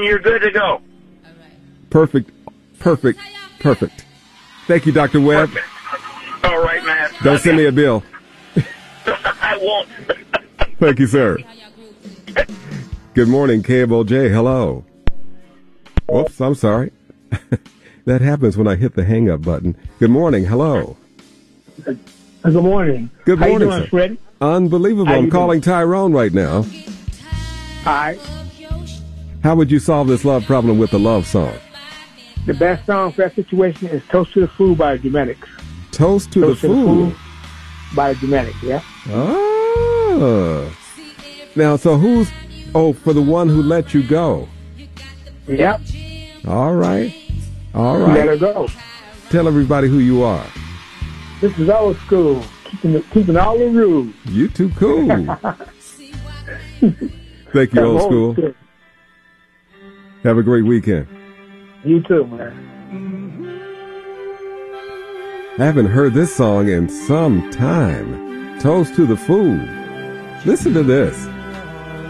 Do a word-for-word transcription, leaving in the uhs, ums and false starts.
you're good to go. Perfect, perfect, perfect. Thank you, Doctor Webb. Perfect. All right, man. Don't Love send you. me a bill. I won't. Thank you, sir. Good morning, K M O J. Hello. Oops, I'm sorry. That happens when I hit the hang-up button. Good morning. Hello. Good morning. Good How morning, you doing, sir. Fred? Unbelievable. How I'm you calling Tyrone right now. Hi. How would you solve this love problem with a love song? The best song for that situation is Toast to the Fool by the Dramatics. Toast to Toast the to Fool. the Fool by the Dramatics, yeah? Oh. Now, so who's... Oh, for the one who let you go. Yep. All right. All Let her right. go. Tell everybody who you are. This is old school. Keeping, the, keeping all the rules. You too cool. Thank you, I'm old school. school. Have a great weekend. You too, man. I haven't heard this song in some time. Toast to the Fool. Listen to this.